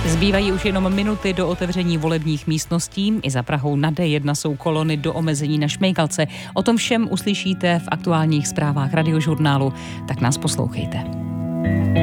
Zbývají už jenom minuty do otevření volebních místností. I za Prahou na D1 jsou kolony do omezení na Šmejkalce. O tom všem uslyšíte v aktuálních zprávách Radiožurnálu, tak nás poslouchejte.